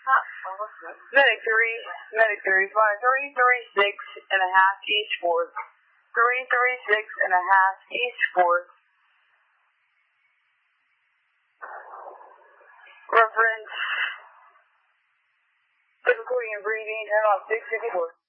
Medic 3, flying 336 and a half east fourth. 336 and a half east fourth. Reference difficulty in breathing, turn on 654.